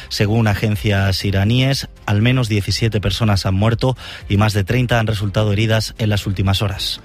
Según agencias iraníes, al menos 17 personas han muerto y más de 30 han resultado heridas en las últimas horas.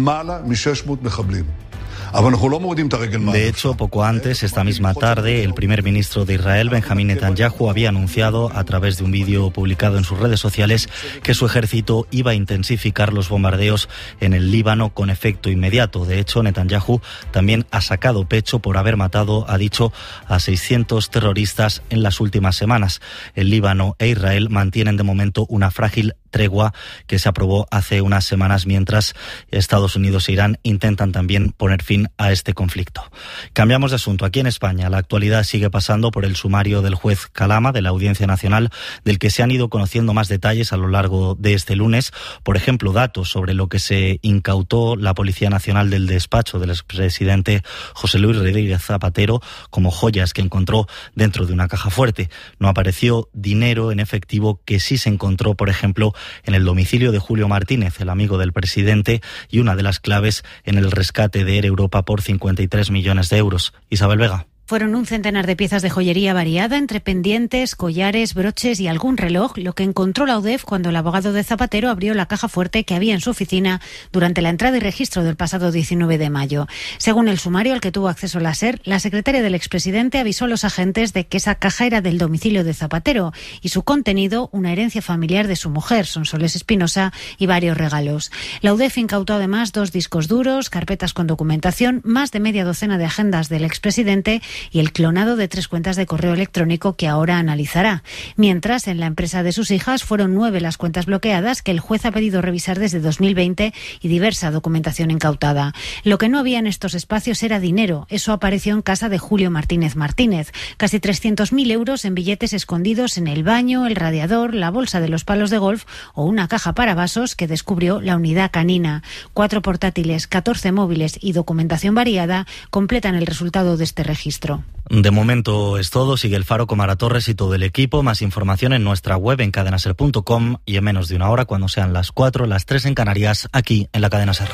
De hecho, poco antes, esta misma tarde, el primer ministro de Israel, Benjamín Netanyahu, había anunciado a través de un vídeo publicado en sus redes sociales que su ejército iba a intensificar los bombardeos en el Líbano con efecto inmediato. De hecho, Netanyahu también ha sacado pecho por haber matado, ha dicho, a 600 terroristas en las últimas semanas. El Líbano e Israel mantienen de momento una frágil tregua que se aprobó hace unas semanas mientras Estados Unidos e Irán intentan también poner fin a este conflicto. Cambiamos de asunto. Aquí en España, la actualidad sigue pasando por el sumario del juez Calama de la Audiencia Nacional, del que se han ido conociendo más detalles a lo largo de este lunes. Por ejemplo, datos sobre lo que se incautó la Policía Nacional del despacho del expresidente José Luis Rodríguez Zapatero como joyas que encontró dentro de una caja fuerte. No apareció dinero en efectivo que sí se encontró, por ejemplo, en el domicilio de Julio Martínez, el amigo del presidente, y una de las claves en el rescate de Air Europa por 53 millones de euros. Isabel Vega. Fueron un centenar de piezas de joyería variada entre pendientes, collares, broches y algún reloj, lo que encontró la UDEF cuando el abogado de Zapatero abrió la caja fuerte que había en su oficina durante la entrada y registro del pasado 19 de mayo. Según el sumario al que tuvo acceso la SER, la secretaria del expresidente avisó a los agentes de que esa caja era del domicilio de Zapatero y su contenido una herencia familiar de su mujer, Sonsoles Espinosa, y varios regalos. La UDEF incautó además 2 discos duros, carpetas con documentación, más de media docena de agendas del expresidente y el clonado de 3 cuentas de correo electrónico que ahora analizará. Mientras, en la empresa de sus hijas fueron 9 las cuentas bloqueadas que el juez ha pedido revisar desde 2020 y diversa documentación incautada. Lo que no había en estos espacios era dinero. Eso apareció en casa de Julio Martínez Martínez. Casi 300.000 euros en billetes escondidos en el baño, el radiador, la bolsa de los palos de golf o una caja para vasos que descubrió la unidad canina. 4 portátiles, 14 móviles y documentación variada completan el resultado de este registro. De momento es todo. Sigue el Faro con Mara Torres y todo el equipo. Más información en nuestra web en cadenaser.com y en menos de una hora, cuando sean las 4, las 3 en Canarias, aquí en la Cadena Ser.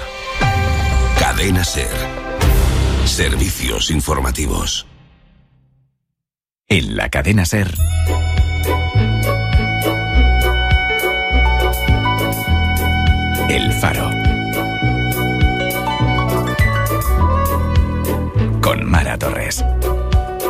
Cadena Ser. Servicios informativos. En la Cadena Ser. El Faro.